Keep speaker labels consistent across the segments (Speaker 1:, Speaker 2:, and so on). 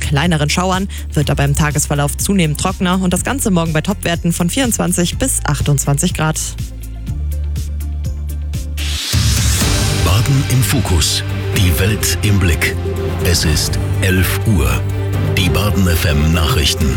Speaker 1: kleineren Schauern, wird aber im Tagesverlauf zunehmend trockener und das Ganze morgen bei Topwerten von 24 bis 28 Grad.
Speaker 2: Baden im Fokus. Die Welt im Blick. Es ist 11 Uhr. Die Baden FM Nachrichten.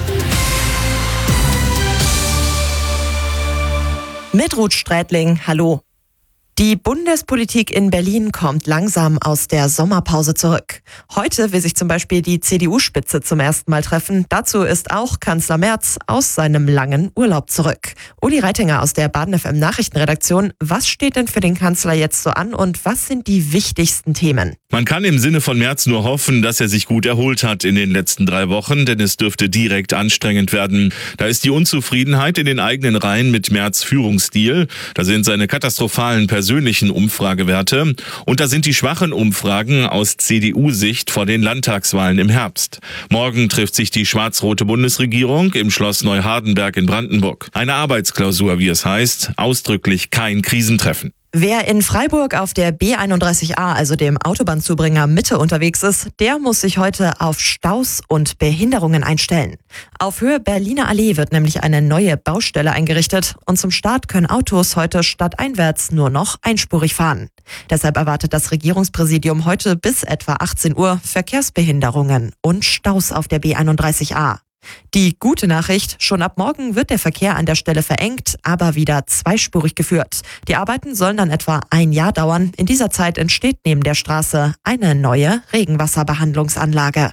Speaker 1: Mit Ruth Strätling, hallo. Die Bundespolitik in Berlin kommt langsam aus der Sommerpause zurück. Heute will sich zum Beispiel die CDU-Spitze zum ersten Mal treffen. Dazu ist auch Kanzler Merz aus seinem langen Urlaub zurück. Uli Reitinger aus der Baden FM Nachrichtenredaktion. Was steht denn für den Kanzler jetzt so an und was sind die wichtigsten Themen?
Speaker 3: Man kann im Sinne von Merz nur hoffen, dass er sich gut erholt hat in den letzten 3 Wochen, denn es dürfte direkt anstrengend werden. Da ist die Unzufriedenheit in den eigenen Reihen mit Merz' Führungsstil. Da sind seine katastrophalen persönlichen Umfragewerte und da sind die schwachen Umfragen aus CDU-Sicht vor den Landtagswahlen im Herbst. Morgen trifft sich die schwarz-rote Bundesregierung im Schloss Neuhardenberg in Brandenburg. Eine Arbeitsklausur, wie es heißt, ausdrücklich kein Krisentreffen.
Speaker 1: Wer in Freiburg auf der B31A, also dem Autobahnzubringer Mitte unterwegs ist, der muss sich heute auf Staus und Behinderungen einstellen. Auf Höhe Berliner Allee wird nämlich eine neue Baustelle eingerichtet und zum Start können Autos heute stadteinwärts nur noch einspurig fahren. Deshalb erwartet das Regierungspräsidium heute bis etwa 18 Uhr Verkehrsbehinderungen und Staus auf der B31A. Die gute Nachricht, schon ab morgen wird der Verkehr an der Stelle verengt, aber wieder zweispurig geführt. Die Arbeiten sollen dann etwa 1 Jahr dauern. In dieser Zeit entsteht neben der Straße eine neue Regenwasserbehandlungsanlage.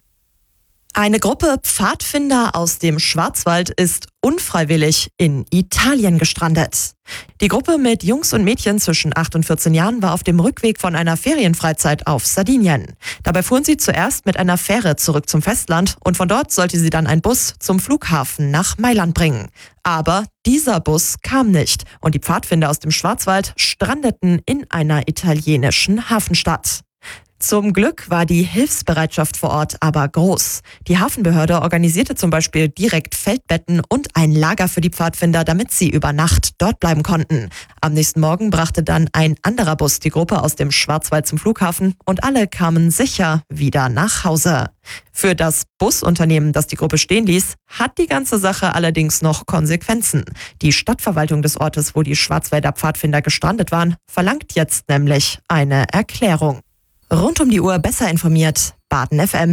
Speaker 1: Eine Gruppe Pfadfinder aus dem Schwarzwald ist unfreiwillig in Italien gestrandet. Die Gruppe mit Jungs und Mädchen zwischen 8 und 14 Jahren war auf dem Rückweg von einer Ferienfreizeit auf Sardinien. Dabei fuhren sie zuerst mit einer Fähre zurück zum Festland und von dort sollte sie dann ein Bus zum Flughafen nach Mailand bringen. Aber dieser Bus kam nicht und die Pfadfinder aus dem Schwarzwald strandeten in einer italienischen Hafenstadt. Zum Glück war die Hilfsbereitschaft vor Ort aber groß. Die Hafenbehörde organisierte zum Beispiel direkt Feldbetten und ein Lager für die Pfadfinder, damit sie über Nacht dort bleiben konnten. Am nächsten Morgen brachte dann ein anderer Bus die Gruppe aus dem Schwarzwald zum Flughafen und alle kamen sicher wieder nach Hause. Für das Busunternehmen, das die Gruppe stehen ließ, hat die ganze Sache allerdings noch Konsequenzen. Die Stadtverwaltung des Ortes, wo die Schwarzwälder Pfadfinder gestrandet waren, verlangt jetzt nämlich eine Erklärung. Rund um die Uhr besser informiert, Baden FM.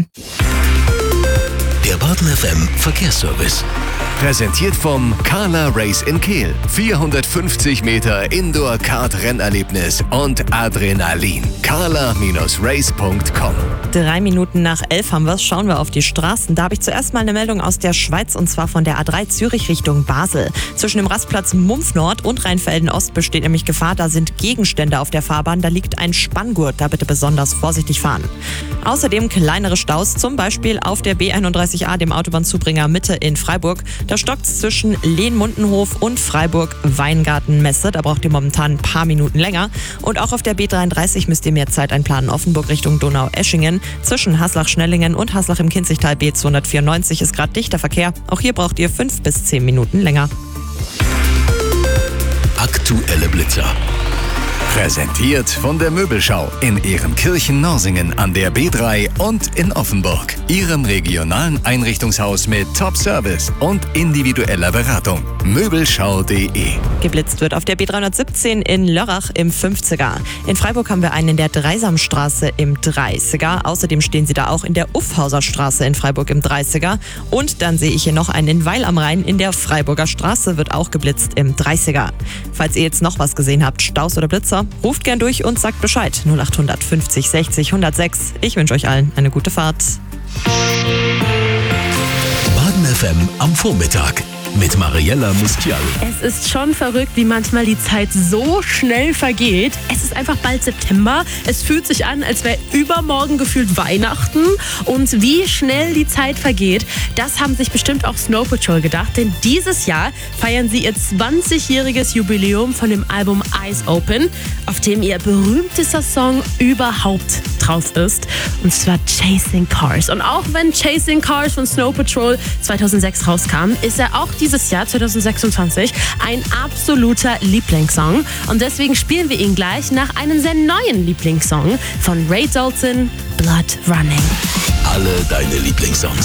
Speaker 2: Der Baden FM Verkehrsservice. Präsentiert vom Carla Race in Kehl. 450 Meter Indoor-Kart-Rennerlebnis und Adrenalin. carla-race.com
Speaker 1: 3 Minuten nach 11 haben wir es. Schauen wir auf die Straßen. Da habe ich zuerst mal eine Meldung aus der Schweiz und zwar von der A3 Zürich Richtung Basel. Zwischen dem Rastplatz Mumpf Nord und Rheinfelden Ost besteht nämlich Gefahr. Da sind Gegenstände auf der Fahrbahn. Da liegt ein Spanngurt. Da bitte besonders vorsichtig fahren. Außerdem kleinere Staus, zum Beispiel auf der B31A, dem Autobahnzubringer Mitte in Freiburg. Da stockt es zwischen Lehn-Mundenhof und Freiburg-Weingarten-Messe. Da braucht ihr momentan ein paar Minuten länger. Und auch auf der B33 müsst ihr mehr Zeit einplanen. Offenburg Richtung Donau-Eschingen. Zwischen Haslach-Schnellingen und Haslach im Kinzigtal B294 ist gerade dichter Verkehr. Auch hier braucht ihr 5 bis 10 Minuten länger.
Speaker 2: Aktuelle Blitzer. Präsentiert von der Möbelschau in Ehrenkirchen-Norsingen an der B3 und in Offenburg. Ihrem regionalen Einrichtungshaus mit Top-Service und individueller Beratung. Möbelschau.de.
Speaker 1: Geblitzt wird auf der B317 in Lörrach im 50er. In Freiburg haben wir einen in der Dreisamstraße im 30er. Außerdem stehen sie da auch in der Uffhauser Straße in Freiburg im 30er. Und dann sehe ich hier noch einen in Weil am Rhein in der Freiburger Straße, wird auch geblitzt im 30er. Falls ihr jetzt noch was gesehen habt, Staus oder Blitzer, ruft gern durch und sagt Bescheid. 0800 50 60 106. Ich wünsche euch allen eine gute Fahrt.
Speaker 2: Baden FM am Vormittag mit Mariella Mustial.
Speaker 4: Es ist schon verrückt, wie manchmal die Zeit so schnell vergeht. Es ist einfach bald September. Es fühlt sich an, als wäre übermorgen gefühlt Weihnachten. Und wie schnell die Zeit vergeht, das haben sich bestimmt auch Snow Patrol gedacht. Denn dieses Jahr feiern sie ihr 20-jähriges Jubiläum von dem Album Eyes Open, auf dem ihr berühmtester Song überhaupt drauf ist. Und zwar Chasing Cars. Und auch wenn Chasing Cars von Snow Patrol 2006 rauskam, ist er auch dieses Jahr 2026 ein absoluter Lieblingssong. Und deswegen spielen wir ihn gleich nach einem sehr neuen Lieblingssong von Ray Dalton, Blood Running.
Speaker 2: Alle deine Lieblingssongs